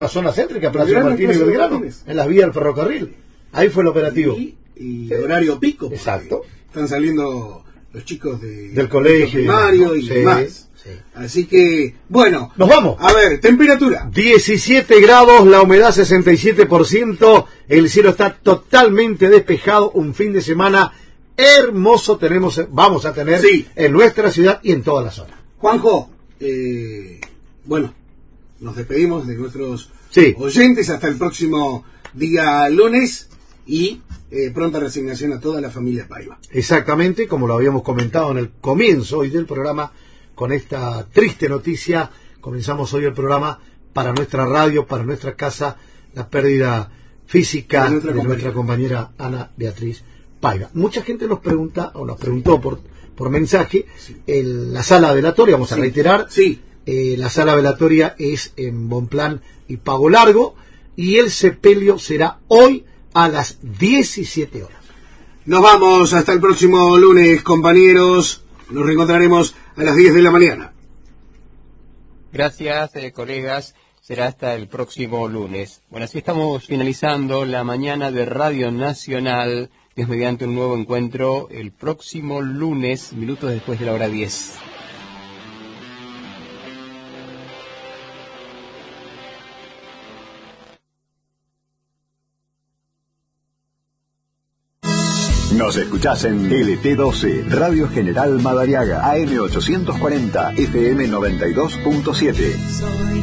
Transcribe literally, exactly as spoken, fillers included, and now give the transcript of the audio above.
la zona céntrica, Plaza Martínez y Belgrano, Martínez. En las vías del ferrocarril. Ahí fue el operativo. Y, y horario pico. Exacto. Están saliendo los chicos de, del colegio. Mario y sí, demás. Sí. Así que, bueno. Nos vamos. A ver, temperatura. diecisiete grados, la humedad sesenta y siete por ciento. El cielo está totalmente despejado. Un fin de semana hermoso tenemos, vamos a tener sí. en nuestra ciudad y en toda la zona. Juanjo, eh, bueno, nos despedimos de nuestros sí. oyentes hasta el próximo día lunes y eh, pronta resignación a toda la familia Paiva. Exactamente, como lo habíamos comentado en el comienzo hoy del programa, con esta triste noticia, comenzamos hoy el programa para nuestra radio, para nuestra casa, la pérdida física de nuestra, de compañera. nuestra compañera Ana Beatriz Paiva. Mucha gente nos pregunta, o nos preguntó por, por mensaje, sí. el, la sala velatoria, vamos a sí. reiterar, sí. eh, la sala velatoria es en Bonplan y Pago Largo, y el sepelio será hoy a las diecisiete horas. Nos vamos hasta el próximo lunes, compañeros. Nos reencontraremos a las diez de la mañana. Gracias, eh, colegas. Será hasta el próximo lunes. Bueno, así estamos finalizando la mañana de Radio Nacional. Dios mediante un nuevo encuentro el próximo lunes, minutos después de la hora diez. Nos escuchás en L T doce, Radio General Madariaga, A M ochocientos cuarenta, F M noventa y dos punto siete.